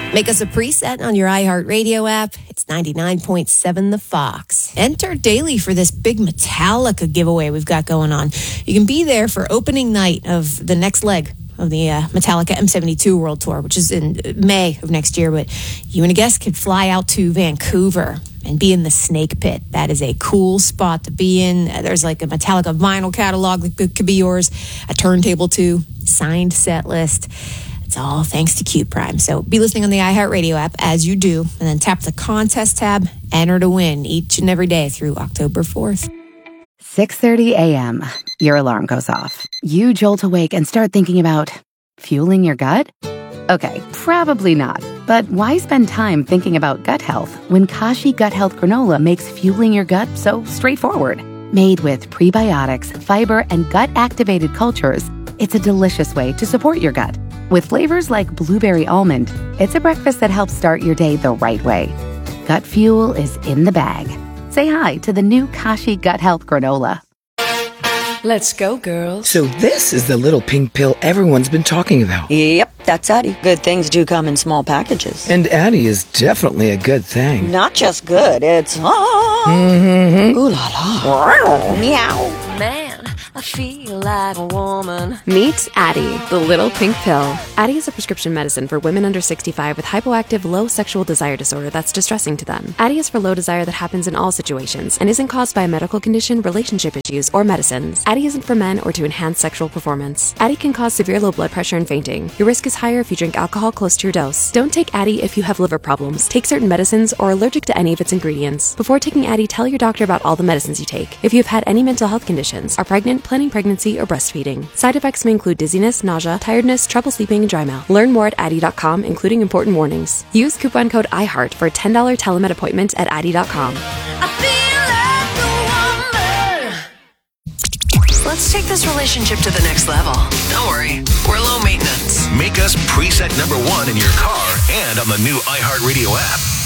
Make us a preset on your iHeartRadio app. It's 99.7 The Fox. Enter daily for this big Metallica giveaway we've got going on. You can be there for opening night of the next leg of the Metallica M72 World Tour, which is in May of next year. But you and a guest could fly out to Vancouver and be in the Snake Pit. That is a cool spot to be in. There's like a Metallica vinyl catalog that could be yours, a turntable too, signed set list. It's all thanks to Q Prime. So be listening on the iHeartRadio app as you do, and then tap the contest tab, enter to win each and every day through October 4th. 6:30 a.m. Your alarm goes off. You jolt awake and start thinking about fueling your gut? Okay, probably not. But why spend time thinking about gut health when Kashi Gut Health Granola makes fueling your gut so straightforward? Made with prebiotics, fiber, and gut-activated cultures, it's a delicious way to support your gut. With flavors like blueberry almond, it's a breakfast that helps start your day the right way. Gut fuel is in the bag. Say hi to the new Kashi Gut Health Granola. Let's go, girls. So this is the little pink pill everyone's been talking about. Yep, that's Addie. Good things do come in small packages. And Addie is definitely a good thing. Not just good, it's... Ooh la la. Meow. Man, I feel like a woman. Meet Addie, the little pink pill. Addie is a prescription medicine for women under 65 with hypoactive low sexual desire disorder that's distressing to them. Addie is for low desire that happens in all situations and isn't caused by a medical condition, relationship issues, or medicines. Addie isn't for men or to enhance sexual performance. Addie can cause severe low blood pressure and fainting. Your risk is higher if you drink alcohol close to your dose. Don't take Addie if you have liver problems, take certain medicines, or are allergic to any of its ingredients. Before taking Addie, tell your doctor about all the medicines you take. If you have had any mental health conditions, are pregnant, planning pregnancy, or breastfeeding. Side effects may include dizziness, nausea, tiredness, trouble sleeping, and dry mouth. Learn more at Addie.com, including important warnings. Use coupon code IHEART for a $10 telemed appointment at Addie.com. Let's take this relationship to the next level. Don't worry, we're low maintenance. Make us preset number 1 in your car and on the new iHeartRadio app.